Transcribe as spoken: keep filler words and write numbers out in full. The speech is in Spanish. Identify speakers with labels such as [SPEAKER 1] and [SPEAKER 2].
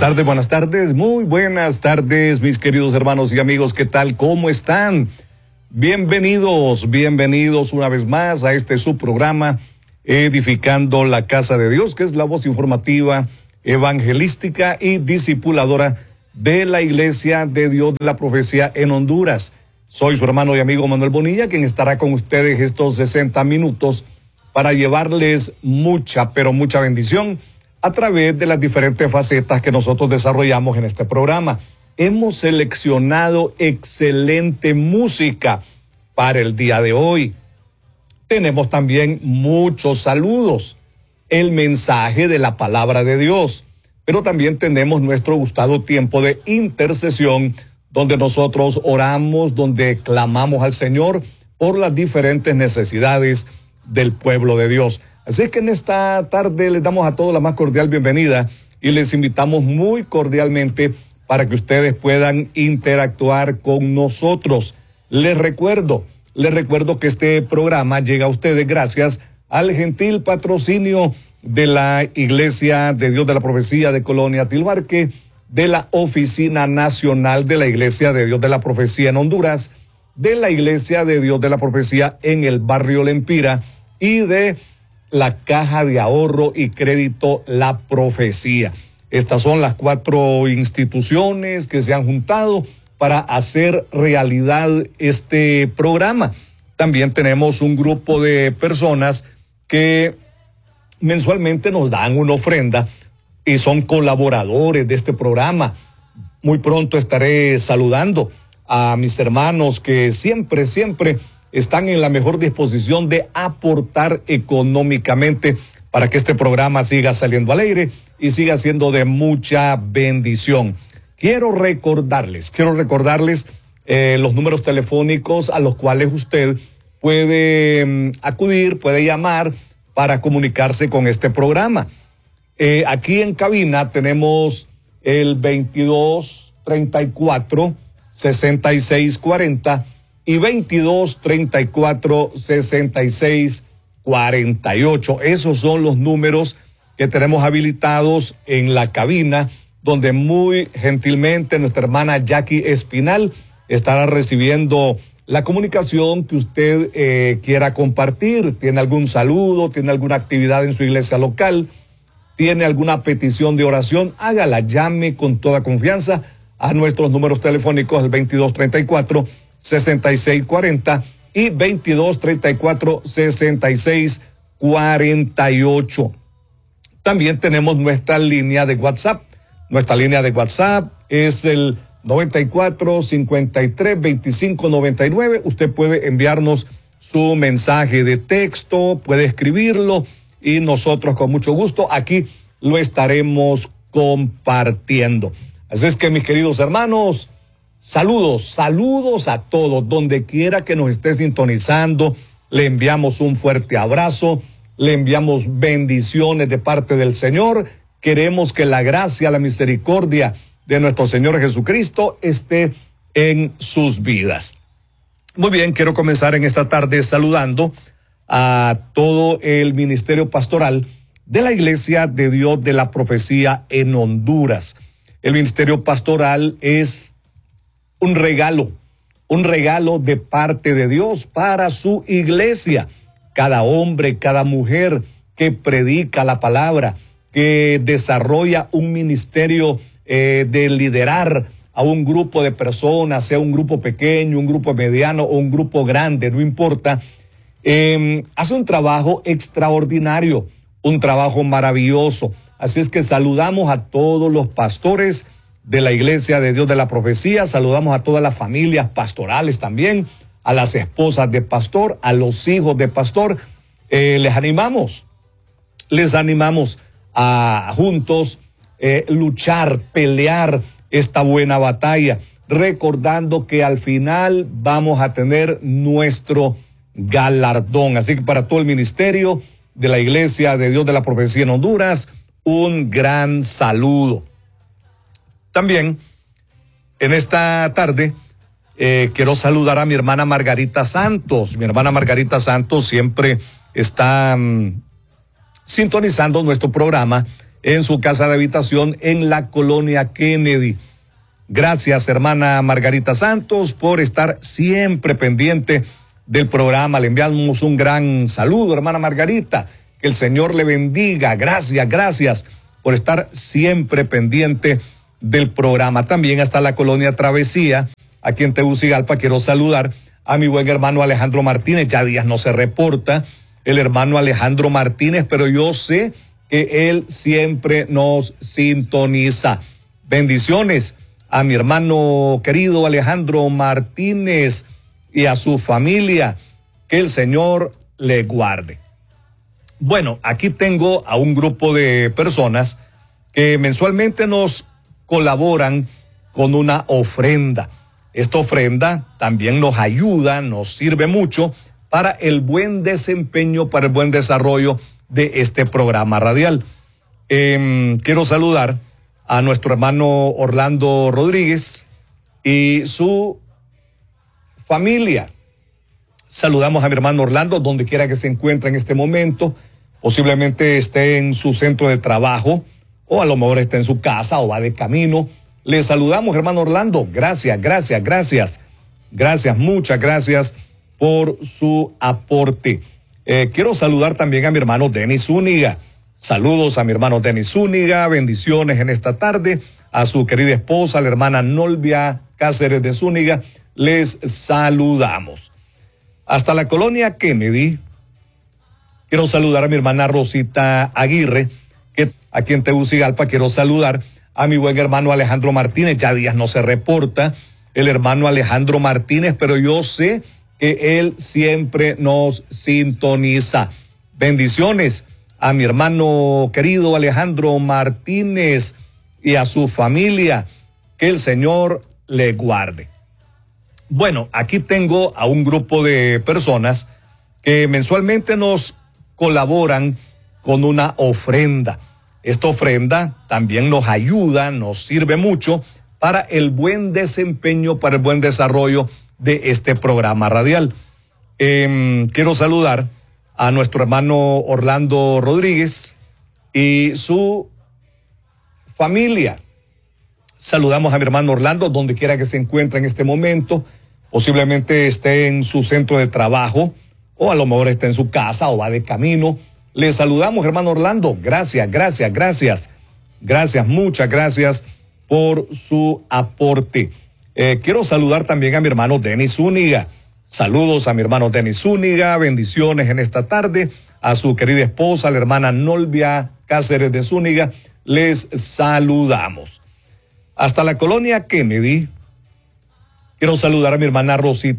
[SPEAKER 1] tardes, buenas tardes, muy buenas tardes, mis queridos hermanos y amigos, ¿qué tal? ¿Cómo están? Bienvenidos, bienvenidos una vez más a este subprograma Edificando la Casa de Dios, que es la voz informativa, evangelística y discipuladora de la Iglesia de Dios de la Profecía en Honduras. Soy su hermano y amigo Manuel Bonilla, quien estará con ustedes estos sesenta minutos para llevarles mucha, pero mucha bendición a través de las diferentes facetas que nosotros desarrollamos en este programa. Hemos seleccionado excelente música para el día de hoy. Tenemos también muchos saludos, el mensaje de la palabra de Dios, pero también tenemos nuestro gustado tiempo de intercesión, donde nosotros oramos, donde clamamos al Señor por las diferentes necesidades del pueblo de Dios. Así es que en esta tarde les damos a todos la más cordial bienvenida y les invitamos muy cordialmente para que ustedes puedan interactuar con nosotros. Les recuerdo, les recuerdo que este programa llega a ustedes gracias al gentil patrocinio de la Iglesia de Dios de la Profecía de Colonia Tilbarque, de la Oficina Nacional de la Iglesia de Dios de la Profecía en Honduras, de la Iglesia de Dios de la Profecía en el barrio Lempira y de la Caja de Ahorro y Crédito La Profecía. Estas son las cuatro instituciones que se han juntado para hacer realidad este programa. También tenemos un grupo de personas que mensualmente nos dan una ofrenda y son colaboradores de este programa. Muy pronto estaré saludando a mis hermanos que siempre, siempre están en la mejor disposición de aportar económicamente para que este programa siga saliendo al aire y siga siendo de mucha bendición. Quiero recordarles, quiero recordarles eh, los números telefónicos a los cuales usted puede um, acudir, puede llamar para comunicarse con este programa. Eh, aquí en cabina tenemos el veintidós treinta y cuatro sesenta y seis cuarenta y veintidós treinta y cuatro sesenta y seis cuarenta y ocho. Esos son los números que tenemos habilitados en la cabina, donde muy gentilmente nuestra hermana Jackie Espinal estará recibiendo la comunicación que usted eh, quiera compartir. ¿Tiene algún saludo? ¿Tiene alguna actividad en su iglesia local? ¿Tiene alguna petición de oración? Hágala, llame con toda confianza a nuestros números telefónicos, el veintidós treinta y cuatro sesenta y seis cuarenta y veintidós treinta y cuatro sesenta y seis cuarenta y ocho. También tenemos nuestra línea de WhatsApp. Nuestra línea de WhatsApp es el noventa y cuatro cincuenta y tres veinticinco noventa y nueve. Usted puede enviarnos su mensaje de texto, puede escribirlo y nosotros con mucho gusto aquí lo estaremos compartiendo. Así es que, mis queridos hermanos, saludos, saludos a todos, donde quiera que nos esté sintonizando, le enviamos un fuerte abrazo, le enviamos bendiciones de parte del Señor. Queremos que la gracia, la misericordia de nuestro Señor Jesucristo esté en sus vidas. Muy bien, quiero comenzar en esta tarde saludando a todo el ministerio pastoral de la Iglesia de Dios de la Profecía en Honduras. El ministerio pastoral es un regalo, un regalo de parte de Dios para su iglesia. Cada hombre, cada mujer que predica la palabra, que desarrolla un ministerio eh, de liderar a un grupo de personas, sea un grupo pequeño, un grupo mediano o un grupo grande, no importa, eh, hace un trabajo extraordinario, un trabajo maravilloso. Así es que saludamos a todos los pastores de la Iglesia de Dios de la Profecía, saludamos a todas las familias pastorales también, a las esposas de pastor, a los hijos de pastor. Eh, les animamos, les animamos a juntos eh, luchar, pelear esta buena batalla, recordando que al final vamos a tener nuestro galardón. Así que para todo el ministerio de la Iglesia de Dios de la Profecía en Honduras, un gran saludo. También en esta tarde eh, quiero saludar a mi hermana Margarita Santos. Mi hermana Margarita Santos siempre está um, sintonizando nuestro programa en su casa de habitación en la colonia Kennedy. Gracias, hermana Margarita Santos, por estar siempre pendiente del programa. Le enviamos un gran saludo, hermana Margarita. Que el Señor le bendiga. Gracias, gracias por estar siempre pendiente del programa. También hasta la colonia Travesía, aquí en Tegucigalpa, quiero saludar a mi buen hermano Alejandro Martínez. Ya días no se reporta el hermano Alejandro Martínez, pero yo sé que él siempre nos sintoniza. Bendiciones a mi hermano querido Alejandro Martínez y a su familia. Que el Señor le guarde. Bueno, aquí tengo a un grupo de personas que mensualmente nos colaboran con una ofrenda. Esta ofrenda también nos ayuda, nos sirve mucho para el buen desempeño, para el buen desarrollo de este programa radial. Eh, quiero saludar a nuestro hermano Orlando Rodríguez y su familia. Saludamos a mi hermano Orlando, donde quiera que se encuentre en este momento. Posiblemente esté en su centro de trabajo, o a lo mejor está en su casa o va de camino. Le saludamos, hermano Orlando. Gracias, gracias, gracias. Gracias, muchas gracias por su aporte. Eh, quiero saludar también a mi hermano Denis Zúñiga. Saludos a mi hermano Denis Zúñiga. Bendiciones en esta tarde. A su querida esposa, la hermana Nolvia Cáceres de Zúñiga. Les saludamos. Hasta la colonia Kennedy. Quiero saludar a mi hermana Rosita Aguirre, que aquí en Tegucigalpa. Quiero saludar a mi buen hermano Alejandro Martínez. Ya días no se reporta el hermano Alejandro Martínez, pero yo sé que él siempre nos sintoniza. Bendiciones a mi hermano querido Alejandro Martínez y a su familia. Que el Señor le guarde. Bueno, aquí tengo a un grupo de personas que mensualmente nos colaboran con una ofrenda. Esta ofrenda también nos ayuda, nos sirve mucho para el buen desempeño, para el buen desarrollo de este programa radial. Eh, quiero saludar a nuestro hermano Orlando Rodríguez y su familia. Saludamos a mi hermano Orlando, donde quiera que se encuentre en este momento. Posiblemente esté en su centro de trabajo, o a lo mejor está en su casa o va de camino. Le saludamos, hermano Orlando. Gracias, gracias, gracias. Gracias, muchas gracias por su aporte. Eh, quiero saludar también a mi hermano Denis Zúñiga. Saludos a mi hermano Denis Zúñiga. Bendiciones en esta tarde. A su querida esposa, la hermana Nolvia Cáceres de Zúñiga. Les saludamos. Hasta la colonia Kennedy. Quiero saludar a mi hermana Rosita